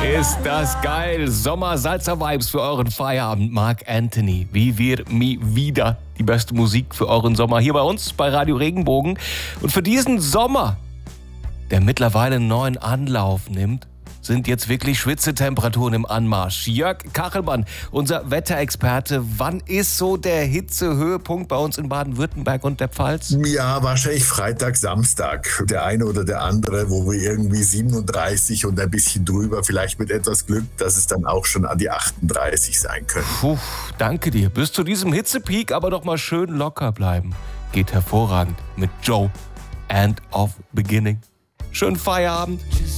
Ist das geil. Sommer-Salzer-Vibes für euren Feierabend. Marc Anthony, wie wir mi wieder. Die beste Musik für euren Sommer hier bei uns bei Radio Regenbogen. Und für diesen Sommer, der mittlerweile einen neuen Anlauf nimmt, sind jetzt wirklich Schwitzetemperaturen im Anmarsch. Jörg Kachelmann, unser Wetterexperte. Wann ist so der Hitzehöhepunkt bei uns in Baden-Württemberg und der Pfalz? Ja, wahrscheinlich Freitag, Samstag. Der eine oder der andere, wo wir irgendwie 37 und ein bisschen drüber, vielleicht mit etwas Glück, dass es dann auch schon an die 38 sein können. Puh, danke dir. Bis zu diesem Hitzepeak aber doch mal schön locker bleiben. Geht hervorragend mit Joe. End of Beginning. Schönen Feierabend.